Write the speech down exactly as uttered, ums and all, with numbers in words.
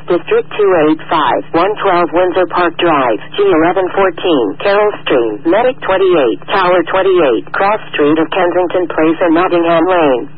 District two eighty-five, one twelve Windsor Park Drive, G eleven fourteen, Carroll Street, Medic twenty-eight, Tower twenty-eight, Cross Street of Kensington Place and Nottingham Lane.